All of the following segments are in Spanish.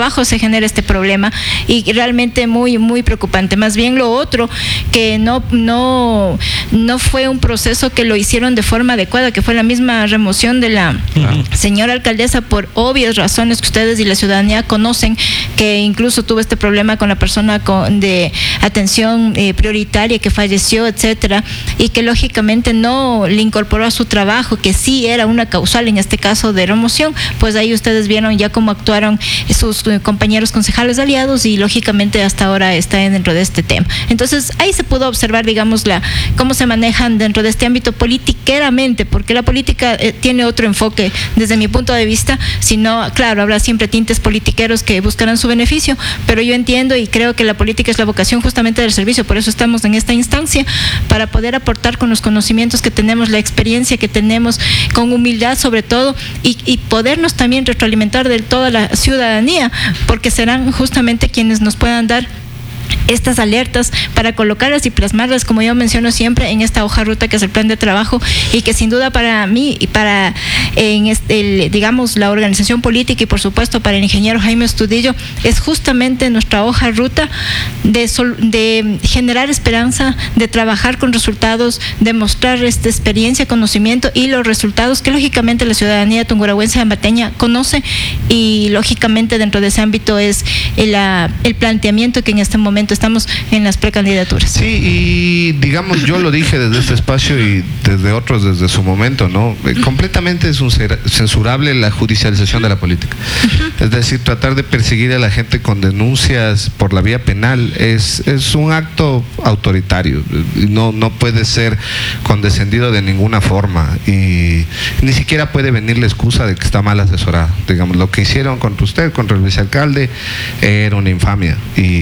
trabajo se genera este problema, y realmente muy, muy preocupante. Más bien lo otro, que no fue un proceso que lo hicieron de forma adecuada, que fue la misma remoción de la señora alcaldesa por obvias razones que ustedes y la ciudadanía conocen, que incluso tuvo este problema con la persona de atención prioritaria que falleció, etcétera, y que lógicamente no le incorporó a su trabajo, que sí era una causal en este caso de remoción. Pues ahí ustedes vieron ya cómo actuaron sus compañeros concejales aliados, y lógicamente hasta ahora está dentro de este tema. Entonces ahí se pudo observar, digamos, cómo se manejan dentro de este ámbito politiqueramente, porque la política tiene otro enfoque desde mi punto de vista, sino, claro, habrá siempre tintes politiqueros que buscarán su beneficio, pero yo entiendo y creo que la política es la vocación justamente del servicio. Por eso estamos en esta instancia, para poder aportar con los conocimientos que tenemos, la experiencia que tenemos, con humildad sobre todo, y podernos también retroalimentar de toda la ciudadanía, porque serán justamente quienes nos puedan dar estas alertas para colocarlas y plasmarlas, como yo menciono siempre, en esta hoja ruta que es el plan de trabajo, y que sin duda para mí y para digamos, la organización política, y por supuesto para el ingeniero Jaime Estudillo, es justamente nuestra hoja ruta de generar esperanza, de trabajar con resultados, de mostrar esta experiencia, conocimiento y los resultados que lógicamente la ciudadanía tungurahüense ambateña conoce, y lógicamente dentro de ese ámbito es el planteamiento que en este momento estamos en las precandidaturas. Sí, y digamos, yo lo dije desde este espacio y desde otros desde su momento, ¿no? Completamente es censurable la judicialización de la política. Es decir, tratar de perseguir a la gente con denuncias por la vía penal es un acto autoritario, no puede ser condescendido de ninguna forma, y ni siquiera puede venir la excusa de que está mal asesorado. Digamos, lo que hicieron contra usted, contra el vicealcalde, era una infamia,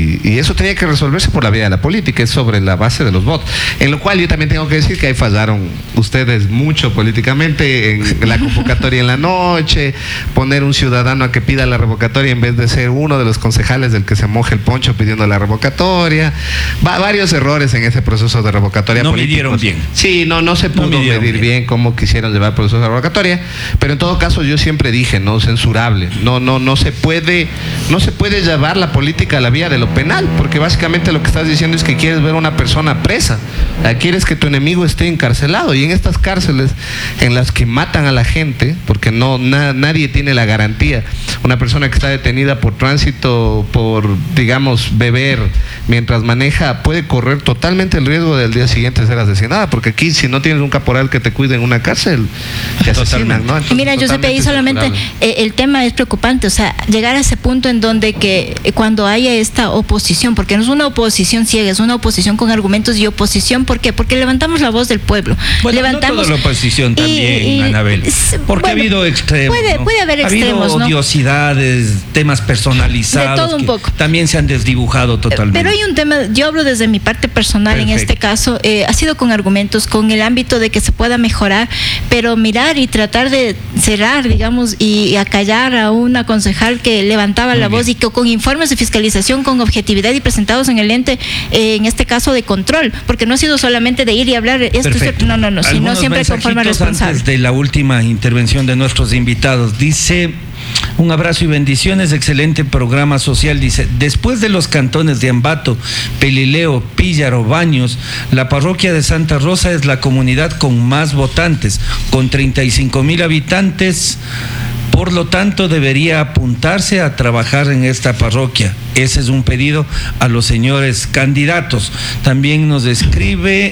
y eso tenía que resolverse por la vía de la política, es sobre la base de los votos, en lo cual yo también tengo que decir que ahí fallaron ustedes mucho políticamente, en la convocatoria en la noche, poner un ciudadano a que pida la revocatoria en vez de ser uno de los concejales del que se moje el poncho pidiendo la revocatoria. Varios errores en ese proceso de revocatoria. No midieron bien. Sí, no se pudo medir bien cómo quisieron llevar el proceso de revocatoria, pero en todo caso yo siempre dije, no censurable, no se puede llevar la política a la vía de lo penal, porque básicamente lo que estás diciendo es que quieres ver a una persona presa, quieres que tu enemigo esté encarcelado, y en estas cárceles en las que matan a la gente, porque nadie tiene la garantía, una persona que está detenida por tránsito, por, digamos, beber mientras maneja, puede correr totalmente el riesgo del día siguiente ser asesinada, porque aquí si no tienes un caporal que te cuide en una cárcel, te asesinan, ¿no? Entonces, mira, Giuseppe, ahí solamente el tema es preocupante, o sea, llegar a ese punto en donde que cuando haya esta oposición, porque no es una oposición ciega, es una oposición con argumentos y oposición, ¿por qué? Porque levantamos la voz del pueblo. Bueno, levantamos, no toda la oposición también, Anabel, porque ha habido extremos. Puede haber extremos, ha habido odiosidades, temas personalizados, de todo un poco. También se han desdibujado totalmente. Pero hay un tema, yo hablo desde mi parte personal. Perfecto. En este caso, ha sido con argumentos, con el ámbito de que se pueda mejorar, pero mirar y tratar de cerrar, digamos, y acallar a una concejal que levantaba la voz y que con informes de fiscalización, con objetividad y presentados en el ente, en este caso de control, porque no ha sido solamente de ir y hablar, esto es, no, sino siempre con forma responsable. Antes de la última intervención de nuestros invitados, dice: un abrazo y bendiciones, excelente programa social. Dice: después de los cantones de Ambato, Pelileo, Píllaro, Baños, la parroquia de Santa Rosa es la comunidad con más votantes, con 35,000 habitantes. Por lo tanto, debería apuntarse a trabajar en esta parroquia. Ese es un pedido a los señores candidatos. También nos escribe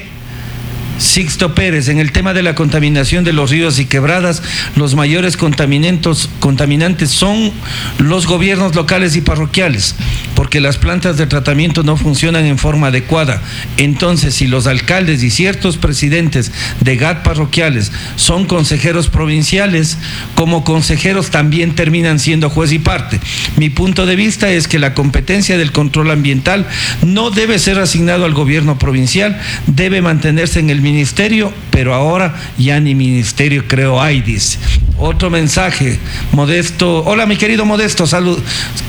Sixto Pérez: en el tema de la contaminación de los ríos y quebradas, los mayores contaminantes son los gobiernos locales y parroquiales, porque las plantas de tratamiento no funcionan en forma adecuada. Entonces, si los alcaldes y ciertos presidentes de GAT parroquiales son consejeros provinciales, como consejeros también terminan siendo juez y parte. Mi punto de vista es que la competencia del control ambiental no debe ser asignado al gobierno provincial, debe mantenerse en el ministerio, pero ahora ya ni ministerio creo hay, dice. Otro mensaje, Modesto: hola mi querido Modesto, salud,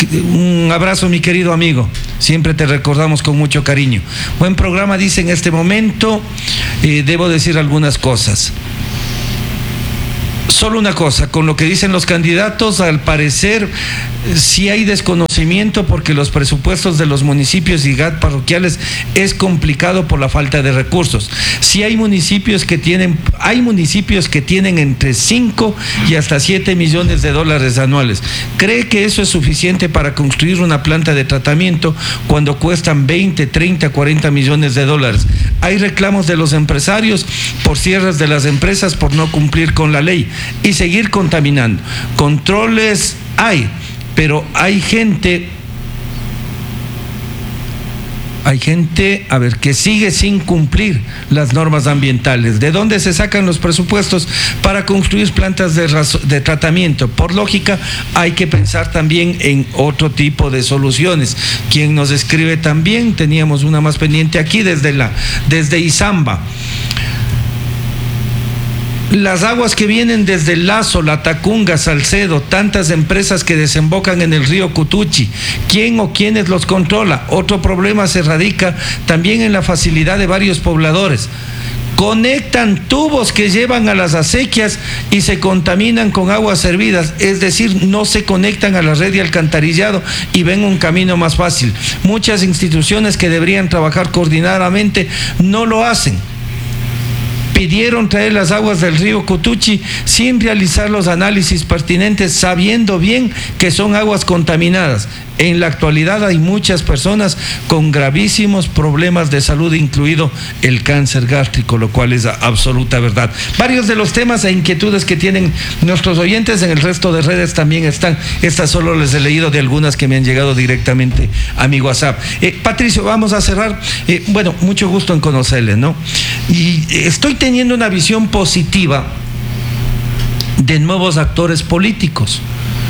un abrazo mi querido amigo, siempre te recordamos con mucho cariño. Buen programa, dice. En este momento debo decir algunas cosas. Solo una cosa, con lo que dicen los candidatos, al parecer sí hay desconocimiento porque los presupuestos de los municipios y GAT parroquiales es complicado por la falta de recursos. Sí hay municipios que tienen entre 5 y hasta 7 millones de dólares anuales. ¿Cree que eso es suficiente para construir una planta de tratamiento cuando cuestan 20, 30, 40 millones de dólares? Hay reclamos de los empresarios por cierres de las empresas por no cumplir con la ley y seguir contaminando. Controles hay, pero hay gente, que sigue sin cumplir las normas ambientales. ¿De dónde se sacan los presupuestos para construir plantas de tratamiento? Por lógica, hay que pensar también en otro tipo de soluciones. Quien nos escribe también, teníamos una más pendiente aquí desde Izamba. Las aguas que vienen desde el Lazo, La Tacunga, Salcedo, tantas empresas que desembocan en el río Cutuchi, ¿quién o quiénes los controla? Otro problema se radica también en la facilidad de varios pobladores. Conectan tubos que llevan a las acequias y se contaminan con aguas servidas, es decir, no se conectan a la red de alcantarillado y ven un camino más fácil. Muchas instituciones que deberían trabajar coordinadamente no lo hacen. Pidieron traer las aguas del río Cutuchi sin realizar los análisis pertinentes, sabiendo bien que son aguas contaminadas. En la actualidad hay muchas personas con gravísimos problemas de salud, incluido el cáncer gástrico, lo cual es absoluta verdad. Varios de los temas e inquietudes que tienen nuestros oyentes en el resto de redes también están. Estas solo les he leído de algunas que me han llegado directamente a mi WhatsApp. Patricio, vamos a cerrar. Bueno, mucho gusto en conocerle, ¿no? Y estoy teniendo una visión positiva de nuevos actores políticos.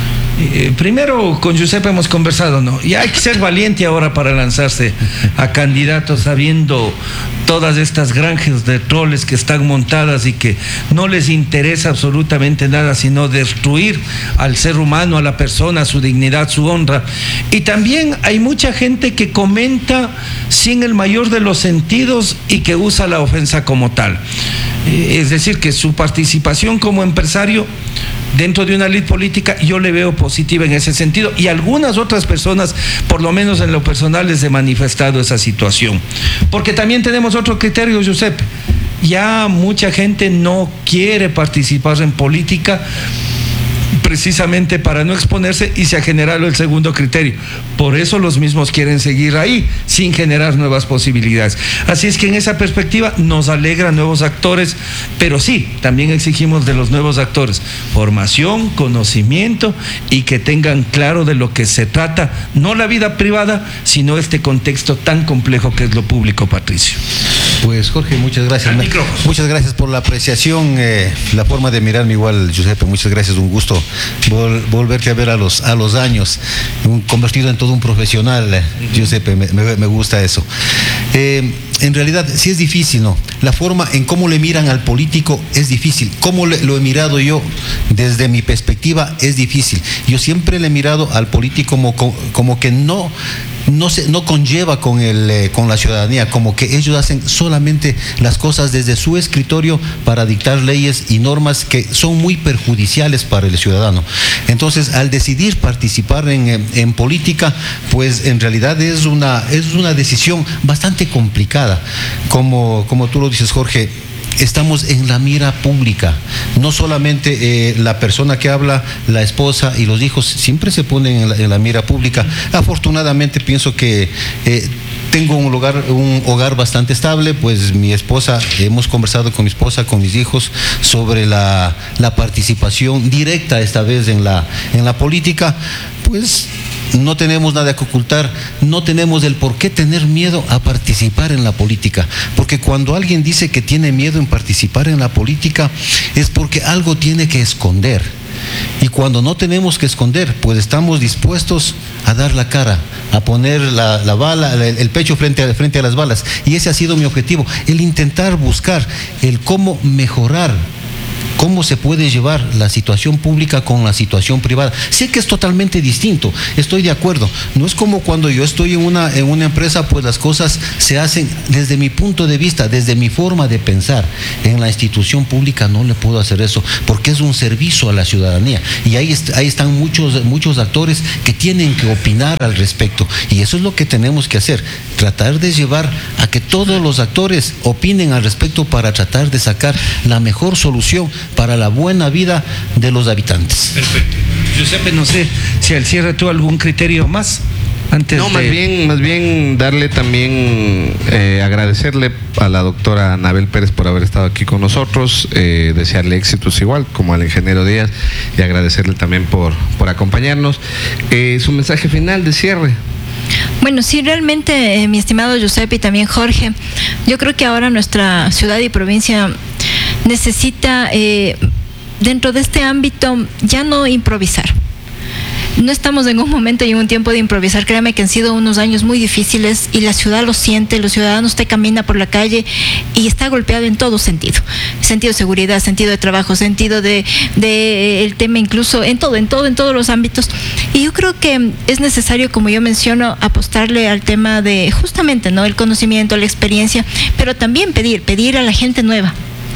Primero con Giuseppe hemos conversado, ¿no? Y hay que ser valiente ahora para lanzarse a candidatos sabiendo todas estas granjas de troles que están montadas y que no les interesa absolutamente nada sino destruir al ser humano, a la persona, su dignidad, su honra. Y también hay mucha gente que comenta sin el mayor de los sentidos y que usa la ofensa como tal. Es decir, que su participación como empresario dentro de una elite política yo le veo positiva en ese sentido, y algunas otras personas, por lo menos en lo personal, les he manifestado esa situación. Porque también tenemos otro criterio, Giuseppe. Ya mucha gente no quiere participar en política precisamente para no exponerse, y se ha generado el segundo criterio. Por eso los mismos quieren seguir ahí, sin generar nuevas posibilidades. Así es que en esa perspectiva nos alegra nuevos actores, pero sí, también exigimos de los nuevos actores formación, conocimiento y que tengan claro de lo que se trata, no la vida privada, sino este contexto tan complejo que es lo público, Patricio. Pues Jorge, muchas gracias. Muchas gracias por la apreciación, la forma de mirarme igual, Giuseppe, muchas gracias, un gusto volverte a ver a los años, convertido en todo un profesional, Giuseppe, me gusta eso. En realidad sí es difícil, ¿no? La forma en cómo le miran al político es difícil. Cómo lo he mirado yo desde mi perspectiva es difícil. Yo siempre le he mirado al político como que no conlleva con la ciudadanía, como que ellos hacen solamente las cosas desde su escritorio para dictar leyes y normas que son muy perjudiciales para el ciudadano. Entonces, al decidir participar en política, pues en realidad es una decisión bastante complicada. Como tú lo dices, Jorge, estamos en la mira pública. No solamente la persona que habla, la esposa y los hijos siempre se ponen en la mira pública. Afortunadamente pienso que tengo un hogar bastante estable, pues mi esposa, hemos conversado con mi esposa, con mis hijos sobre la participación directa esta vez en la política. Pues no tenemos nada que ocultar, no tenemos el por qué tener miedo a participar en la política, porque cuando alguien dice que tiene miedo en participar en la política es porque algo tiene que esconder, y cuando no tenemos que esconder, pues estamos dispuestos a dar la cara, a poner la bala, el pecho frente a las balas, y ese ha sido mi objetivo, el intentar buscar el cómo mejorar cómo se puede llevar la situación pública con la situación privada. Sé que es totalmente distinto, estoy de acuerdo. No es como cuando yo estoy en una empresa, pues las cosas se hacen desde mi punto de vista, desde mi forma de pensar. En la institución pública no le puedo hacer eso, porque es un servicio a la ciudadanía. Y ahí están muchos actores que tienen que opinar al respecto. Y eso es lo que tenemos que hacer, tratar de llevar a que todos los actores opinen al respecto para tratar de sacar la mejor solución para la buena vida de los habitantes. Perfecto. Giuseppe, no sé si al cierre tú algún criterio más. Más bien darle también, agradecerle a la doctora Anabel Pérez por haber estado aquí con nosotros, desearle éxitos igual como al ingeniero Díaz y agradecerle también por acompañarnos. Su mensaje final de cierre. Bueno, sí, realmente, mi estimado Giuseppe y también Jorge, yo creo que ahora nuestra ciudad y provincia necesita, dentro de este ámbito, ya no improvisar. No estamos en un momento y en un tiempo de improvisar. Créame que han sido unos años muy difíciles y la ciudad lo siente, los ciudadanos, usted camina por la calle y está golpeado en todo sentido. Sentido de seguridad, sentido de trabajo, sentido de el tema incluso en todos los ámbitos. Y yo creo que es necesario, como yo menciono, apostarle al tema de justamente, ¿no?, el conocimiento, la experiencia, pero también pedir a la gente nueva.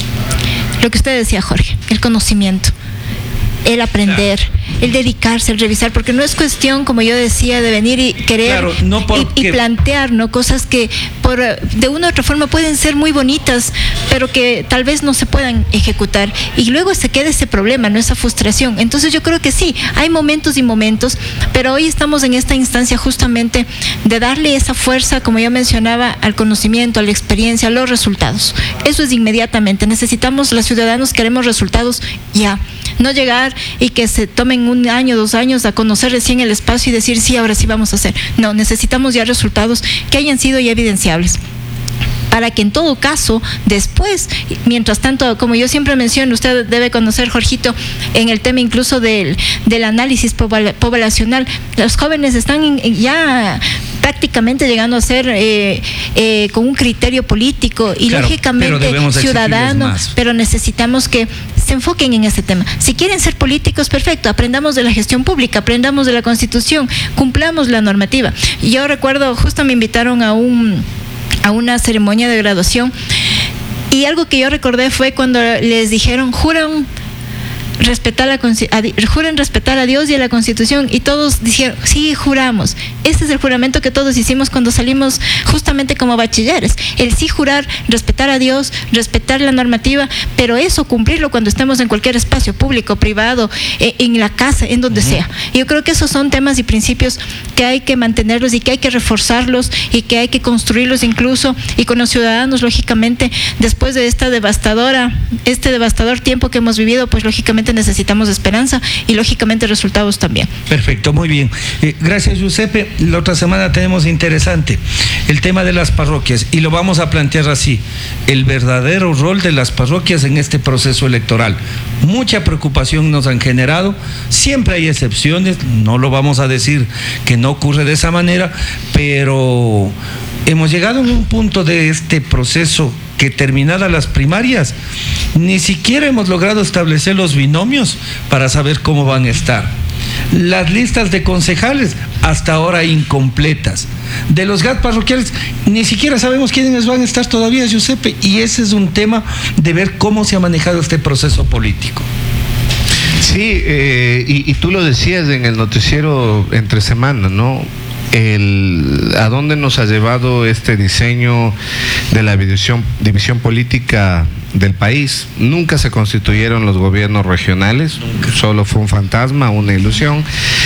Lo que usted decía, Jorge, el conocimiento, el aprender, el dedicarse, el revisar, porque no es cuestión, como yo decía, de venir y querer y plantear, ¿no?, cosas que de una u otra forma pueden ser muy bonitas, pero que tal vez no se puedan ejecutar y luego se queda ese problema, ¿no?, esa frustración. Entonces yo creo que sí, hay momentos y momentos, pero hoy estamos en esta instancia justamente de darle esa fuerza, como yo mencionaba, al conocimiento, a la experiencia, a los resultados. Eso es inmediatamente. Necesitamos, los ciudadanos queremos resultados ya. No llegar y que se tomen 1 año, 2 años a conocer recién el espacio y decir sí, ahora sí vamos a hacer. No, necesitamos ya resultados que hayan sido ya evidenciables, para que en todo caso, después, mientras tanto, como yo siempre menciono, usted debe conocer, Jorgito, en el tema incluso del análisis poblacional, los jóvenes están ya prácticamente llegando a ser con un criterio político y claro, lógicamente ciudadano, pero necesitamos que se enfoquen en este tema. Si quieren ser políticos, perfecto, aprendamos de la gestión pública, aprendamos de la Constitución, cumplamos la normativa. Y yo recuerdo, justo me invitaron a una ceremonia de graduación y algo que yo recordé fue cuando les dijeron, juran respetar a Dios y a la Constitución, y todos dijeron, sí, juramos. Ese es el juramento que todos hicimos cuando salimos justamente como bachilleres, el sí jurar, respetar a Dios, respetar la normativa, pero eso cumplirlo cuando estemos en cualquier espacio público, privado, en la casa, en donde sea. Y yo creo que esos son temas y principios que hay que mantenerlos y que hay que reforzarlos y que hay que construirlos incluso, y con los ciudadanos, lógicamente, después de este devastador tiempo que hemos vivido, pues lógicamente necesitamos esperanza y lógicamente resultados también. Perfecto, muy bien. Gracias, Giuseppe. La otra semana tenemos interesante el tema de las parroquias y lo vamos a plantear así: el verdadero rol de las parroquias en este proceso electoral. Mucha preocupación nos han generado, siempre hay excepciones, no lo vamos a decir que no ocurre de esa manera, pero hemos llegado a un punto de este proceso que, terminadas las primarias, ni siquiera hemos logrado establecer los binomios para saber cómo van a estar. Las listas de concejales hasta ahora incompletas. De los GAT parroquiales ni siquiera sabemos quiénes van a estar todavía, Giuseppe, y ese es un tema de ver cómo se ha manejado este proceso político. Sí, y tú lo decías en el noticiero entre semana, ¿no? A dónde nos ha llevado este diseño de la división política del país. Nunca se constituyeron los gobiernos regionales, solo fue un fantasma, una ilusión.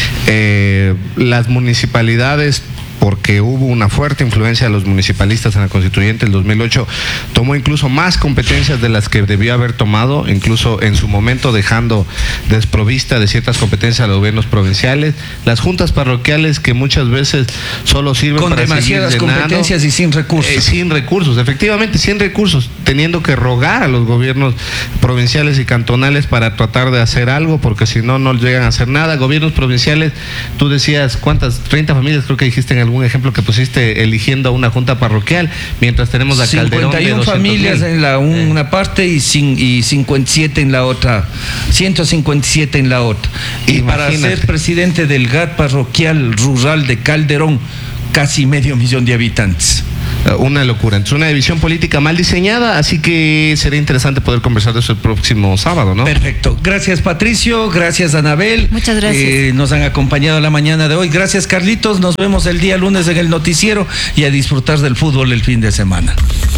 Las municipalidades, porque hubo una fuerte influencia de los municipalistas en la constituyente del 2008, tomó incluso más competencias de las que debió haber tomado, incluso en su momento dejando desprovista de ciertas competencias a los gobiernos provinciales. Las juntas parroquiales, que muchas veces solo sirven con para demasiadas competencias y sin recursos. Sin recursos, efectivamente, sin recursos, teniendo que rogar a los gobiernos provinciales y cantonales para tratar de hacer algo, porque si no, no llegan a hacer nada. Gobiernos provinciales, tú decías, ¿cuántas? 30 familias creo que dijiste en algún ejemplo que pusiste, eligiendo a una junta parroquial, mientras tenemos a Calderón de 51 familias en una parte y 57 en la otra, 157 en la otra. Y para ser presidente del GAT parroquial rural de Calderón, casi 500,000 de habitantes. Una locura. Entonces, una división política mal diseñada, así que sería interesante poder conversar de eso el próximo sábado, ¿no? Perfecto. Gracias, Patricio. Gracias, Anabel. Muchas gracias. Nos han acompañado la mañana de hoy. Gracias, Carlitos. Nos vemos el día lunes en el noticiero y a disfrutar del fútbol el fin de semana.